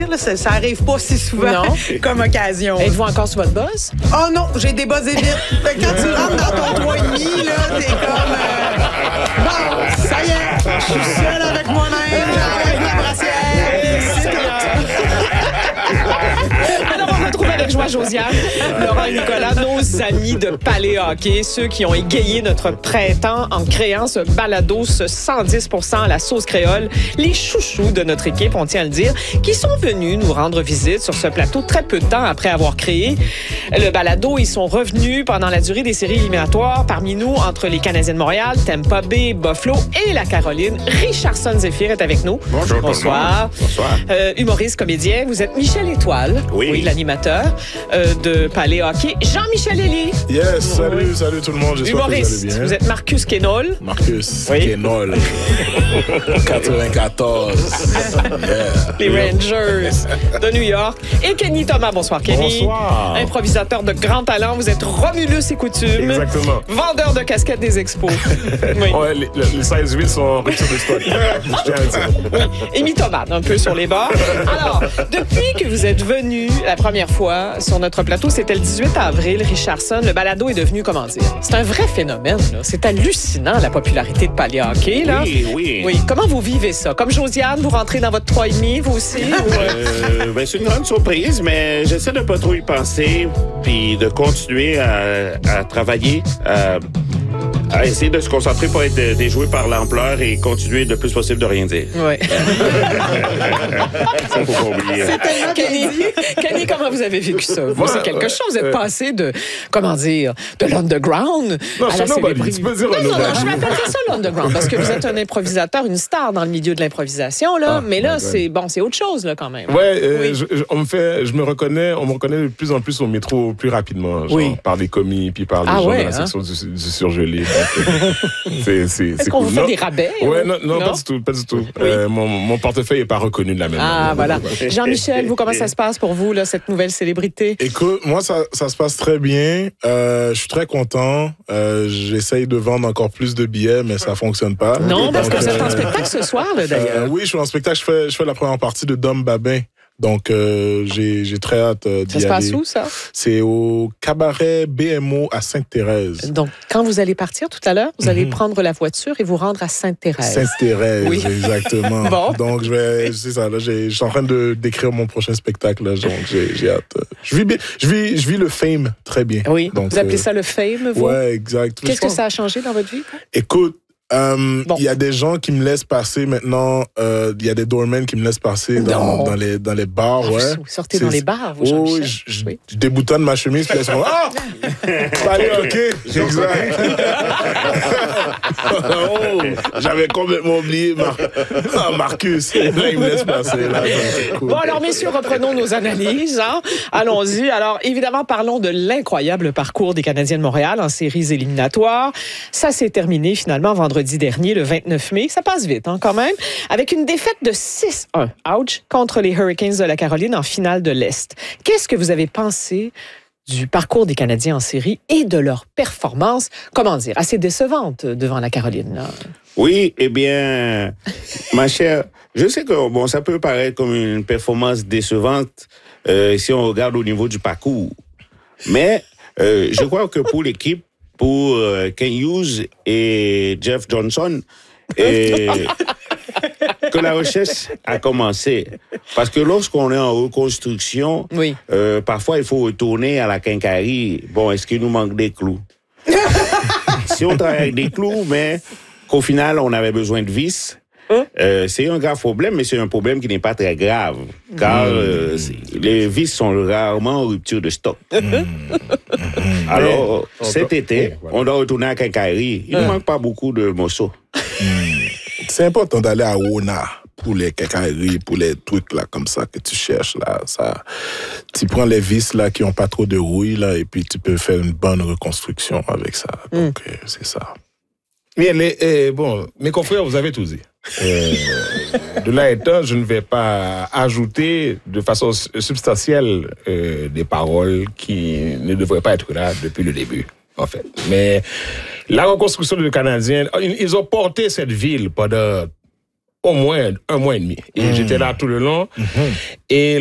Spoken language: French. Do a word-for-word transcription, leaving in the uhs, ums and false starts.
Là, ça, ça arrive pas si souvent non. comme occasion. Êtes-vous encore sur votre buzz? Oh non, j'ai des buzz évites. Quand tu rentres dans ton trois et demi, là, t'es comme... Euh, bon, ça y est, je suis seule avec moi-même, j'enlève ma brassière, c'est Alors, on retrouve avec joie Josiane, Laurent et Nicolas, nos amis de Palais Hockey, ceux qui ont égayé notre printemps en créant ce balado, ce cent dix pour cent à la sauce créole. Les chouchous de notre équipe, on tient à le dire, qui sont venus nous rendre visite sur ce plateau très peu de temps après avoir créé le balado. Ils sont revenus pendant la durée des séries éliminatoires parmi nous, entre les Canadiens de Montréal, Tampa Bay, Buffalo et la Caroline. Richardson Zéphyr est avec nous. Bonjour. Bonsoir. Bonsoir. Euh, humoriste, comédien, vous êtes Michel Étoile, oui, oui l'animateur euh, de Palais Hockey. Jean-Michel Elie. Yes, salut, oui. salut tout le monde, j'espère humoriste. que vous allez bien. Vous êtes Marcus Kenol. Marcus oui. Kenol. quatre-vingt-quatorze. Yeah. Les Rangers de New York. Et Kenny Thomas. Bonsoir, Kenny. Bonsoir. Improvisateur de grand talent. Vous êtes Romulus et Coutume. Exactement. Vendeur de casquettes des expos. Oui. Ouais, les, les seize huit sont en rupture de stock. Je tiens à le dire. Oui. Et mythomane, un peu sur les bords. Alors, depuis que vous êtes venu la première fois sur notre plateau, c'était le dix-huit avril, Richardson, le balado est devenu, comment dire, c'est un vrai phénomène, là. C'est hallucinant, la popularité de Palais Hockey, là. Oui, oui. Oui. Comment vous vivez ça? Comme Josiane, vous rentrez dans votre trois et demi, vous aussi? ou... euh, ben, c'est une grande surprise, mais j'essaie de pas trop y penser, puis de continuer à, à travailler, à, à essayer de se concentrer pour être déjoué par l'ampleur et continuer le plus possible de rien dire. Oui. Ça, faut pas oublier. C'est tellement Kenny, Kenny, comment vous avez vécu ça? Vous, c'est quelque chose. Vous êtes euh, passé de, comment dire, de l'underground non, à la célébrité. Tu peux dire non, non, non, je m'appelle ça l'underground parce que vous êtes un improvisateur, une star dans le milieu de l'improvisation, là. Ah, mais là, c'est bon, c'est autre chose, là, quand même. Ouais, euh, oui. je, je, on me fait, je me reconnais, on me reconnaît de plus en plus au métro plus rapidement, genre, oui. par les commis puis par les ah, gens ouais, de la hein? section du, du surgelé. c'est, c'est, Est-ce c'est qu'on cool. vous fait non. des rabais? Ouais, non, non, non, pas du tout, pas du tout. Oui. Euh, mon, mon portefeuille n'est pas reconnu de la même ah, manière. Ah, voilà. Jean-Michel, vous, comment ça se passe pour vous, là, cette nouvelle célébrité? Écoute, moi, ça, ça se passe très bien. Euh, je suis très content. Euh, j'essaye de vendre encore plus de billets, mais ça fonctionne pas. Non, Donc, parce que vous êtes en euh, spectacle ce soir, là, d'ailleurs. Euh, oui, je suis en spectacle. Je fais, je fais la première partie de Dom Babin. Donc, euh, j'ai, j'ai très hâte euh, d'y aller. Ça se passe où, ça? C'est au cabaret B M O à Sainte-Thérèse. Donc, quand vous allez partir tout à l'heure, vous mm-hmm. allez prendre la voiture et vous rendre à Sainte-Thérèse. Sainte-Thérèse, oui. Exactement. Bon. Donc, je vais, c'est ça, là, j'ai, je suis en train de d'écrire mon prochain spectacle, là, donc j'ai, j'ai hâte. Je vis bien, je vis, je vis le fame très bien. Oui. Donc, vous appelez euh, ça le fame, vous? Ouais, exact. Qu'est-ce que ça a changé dans votre vie? Écoute, Euh, bon. Il y a des gens qui me laissent passer maintenant. Euh, il y a des doormen qui me laissent passer dans, dans, les, dans les bars. Ah, ouais. Vous sortez c'est, dans les bars, vous, oh, Jean-Michel? Je, je, oui. je déboutonne ma chemise, puis ils sont ah! Allez, OK. Exact. oh, j'avais complètement oublié Mar- ah, Marcus. Là, il me laisse passer. Là, cool. Bon, alors, messieurs, reprenons nos analyses. Hein? Allons-y. Alors, évidemment, parlons de l'incroyable parcours des Canadiens de Montréal en séries éliminatoires. Ça s'est terminé, finalement, vendredi dernier, le vingt-neuf mai. Ça passe vite, hein, quand même. Avec une défaite de six un, ouch, contre les Hurricanes de la Caroline en finale de l'Est. Qu'est-ce que vous avez pensé du parcours des Canadiens en série et de leur performance, comment dire, assez décevante devant la Caroline, là? Oui, eh bien, ma chère, je sais que bon, ça peut paraître comme une performance décevante euh, si on regarde au niveau du parcours. Mais euh, je crois que pour l'équipe, pour euh, Ken Hughes et Jeff Johnson, et que la recherche a commencé. Parce que lorsqu'on est en reconstruction, oui. euh, parfois il faut retourner à la quincaillerie. Bon, est-ce qu'il nous manque des clous? Si on travaille avec des clous, mais qu'au final, on avait besoin de vis, Hein? Euh, c'est un grave problème, mais c'est un problème qui n'est pas très grave, car mmh. euh, les vis sont rarement en rupture de stock. Mmh. Alors, mais, cet été, peut... on doit retourner à quincaillerie. Il ne mmh. manque pas beaucoup de morceaux. Mmh. C'est important d'aller à Wona pour les quincailleries, pour les trucs là comme ça que tu cherches là. Ça, tu prends les vis là qui n'ont pas trop de rouille là, et puis tu peux faire une bonne reconstruction avec ça. Donc, mmh. euh, c'est ça. Bien, les, eh, bon, mes confrères, vous avez tout dit. Euh, de là étant, je ne vais pas ajouter de façon substantielle euh, des paroles qui ne devraient pas être là depuis le début, en fait. Mais la reconstruction des Canadiens, ils ont porté cette ville pendant au moins un mois et demi. Et mmh. j'étais là tout le long. Mmh. Et